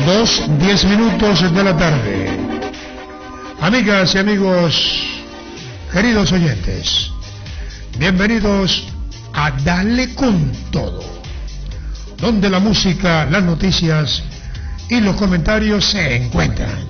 2:10 de la tarde. Amigas y amigos, queridos oyentes, bienvenidos a Dale con Todo, donde la música, las noticias y los comentarios se encuentran.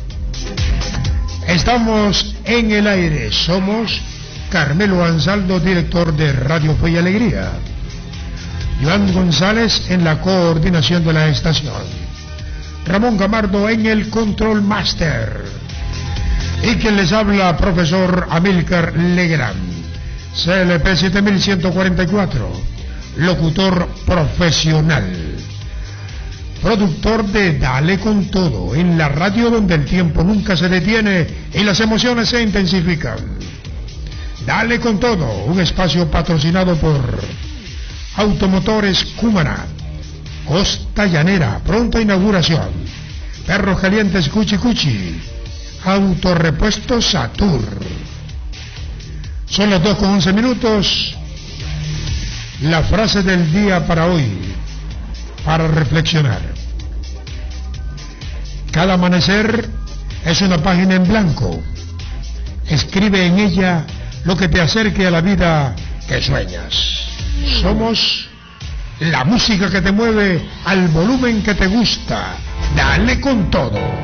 Estamos en el aire, somos Carmelo Ansaldo, director de Radio Fe y Alegría, Joan González en la coordinación de la estación, Ramón Gamardo en el Control Master, y quien les habla, profesor Amílcar Legrand, CLP 7144, locutor profesional, productor de Dale con Todo, en la radio donde el tiempo nunca se detiene y las emociones se intensifican. Dale con Todo, un espacio patrocinado por Automotores Cumaná, Costa Llanera, pronta inauguración, Perros Calientes Cuchi Cuchi, Autorepuesto Satur. Son las 2:11. La frase del día para hoy, para reflexionar: cada amanecer es una página en blanco. Escribe en ella lo que te acerque a la vida que sueñas. Somos la música que te mueve al volumen que te gusta. Dale con Todo.